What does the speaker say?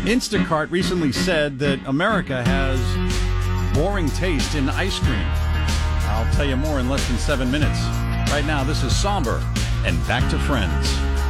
Instacart recently said that America has boring taste in ice cream. I'll tell you more in less than 7 minutes. Right now, this is Somber and Back to Friends.